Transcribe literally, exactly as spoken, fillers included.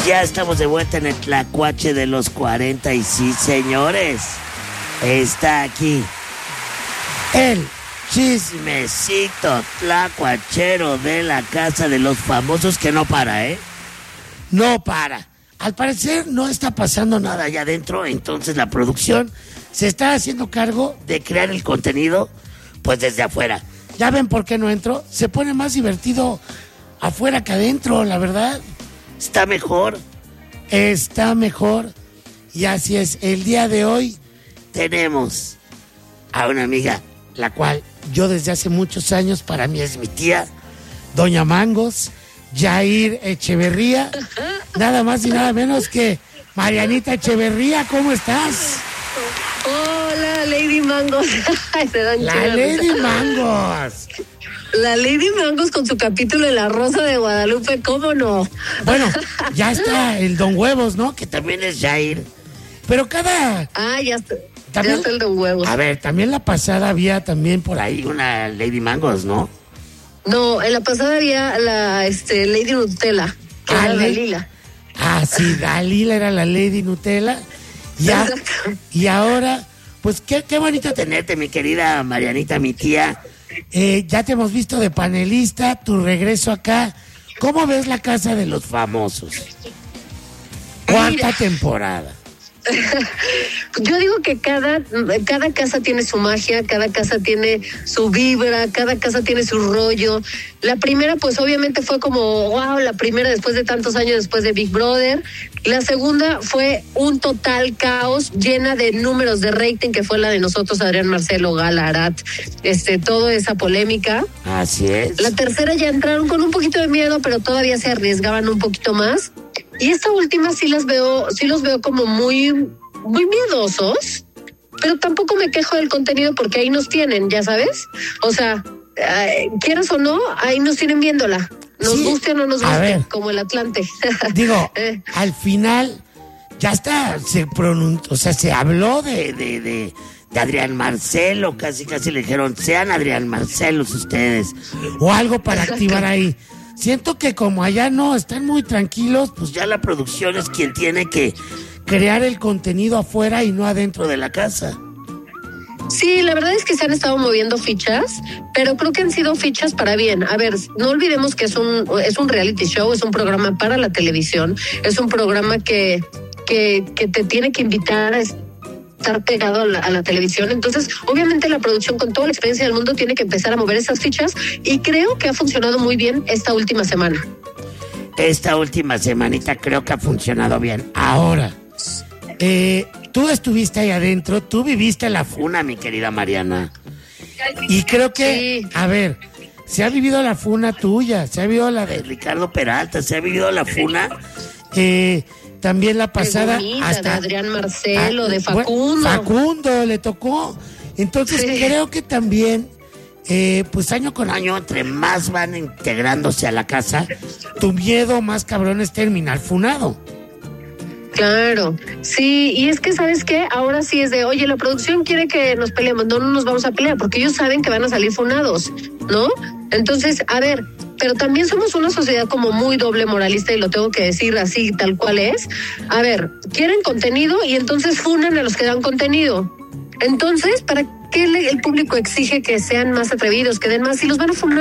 Ya estamos de vuelta en el Tlacuache de los cuarenta y sí, señores, está aquí el chismecito tlacuachero de la Casa de los Famosos, que no para, ¿eh? No para. Al parecer no está pasando nada allá adentro, entonces la producción se está haciendo cargo de crear el contenido, pues desde afuera. ¿Ya ven por qué no entro? Se pone más divertido afuera que adentro, la verdad. Está mejor. Está mejor. Y así es, el día de hoy tenemos a una amiga, la cual yo desde hace muchos años, para mí es mi tía, Doña Mangos, Yair Echeverría, nada más y nada menos que Marianita Echeverría. ¿Cómo estás? Hola, Lady Mangos. La Lady Mangos. La Lady Mangos con su capítulo de La Rosa de Guadalupe, ¿cómo no? Bueno, ya está el Don Huevos, ¿no? Que también es Yair. Pero cada... Ah, ya está. También, ya está el Don Huevos. A ver, también la pasada había también por ahí una Lady Mangos, ¿no? No, en la pasada había la este, Lady Nutella, que ah, era le... Dalila. Ah, sí, Dalila era la Lady Nutella. Ya, y ahora, pues qué, qué bonito tenerte, mi querida Marianita, mi tía. Eh, ya te hemos visto de panelista, tu regreso acá. ¿Cómo ves la Casa de los Famosos? ¿Cuánta Mira. temporada? Yo digo que cada, cada casa tiene su magia, cada casa tiene su vibra, cada casa tiene su rollo. La primera, pues obviamente fue como, wow, la primera después de tantos años después de Big Brother. La segunda fue un total caos, llena de números de rating, que fue la de nosotros, Adrián Marcelo, Gala, Arat, este, toda esa polémica. Así es. La tercera ya entraron con un poquito de miedo, pero todavía se arriesgaban un poquito más. Y esta última sí las veo, sí los veo como muy, muy miedosos, pero tampoco me quejo del contenido porque ahí nos tienen, ya sabes. O sea, eh, quieras o no, ahí nos tienen viéndola. Nos sí. guste o no nos guste, como el Atlante. Digo, eh. al final ya está, se pronunció, o sea, se habló de, de, de, de Adrián Marcelo, casi casi le dijeron, sean Adrián Marcelos ustedes, o algo para activar ahí. Siento que como allá no, están muy tranquilos, pues ya la producción es quien tiene que crear el contenido afuera y no adentro de la casa. Sí, la verdad es que se han estado moviendo fichas, pero creo que han sido fichas para bien. A ver, no olvidemos que es un, es un reality show, es un programa para la televisión, es un programa que, que, que te tiene que invitar a estar pegado a la, a la televisión. Entonces, obviamente la producción con toda la experiencia del mundo tiene que empezar a mover esas fichas y creo que ha funcionado muy bien esta última semana. Esta última semanita creo que ha funcionado bien. Ahora, eh, tú estuviste ahí adentro, tú viviste la funa, mi querida Mariana. Y creo que, sí. a ver, se ha vivido la funa tuya, se ha vivido la de Ricardo Peralta, se ha vivido la funa... Eh, también la pasada bonita, hasta de Adrián Marcelo, a, de Facundo. Facundo le tocó. Entonces sí. creo que también, eh, pues año con año, entre más van integrándose a la casa, tu miedo más cabrón es terminar funado. Claro, sí, y es que, ¿sabes qué? Ahora sí es de, oye, la producción quiere que nos peleemos, no, no nos vamos a pelear, porque ellos saben que van a salir funados, ¿no? Entonces, a ver, pero también somos una sociedad como muy doble moralista y lo tengo que decir así, tal cual es. A ver, quieren contenido y entonces funan a los que dan contenido. Entonces, ¿para qué el público exige que sean más atrevidos, que den más? Si los van a funar.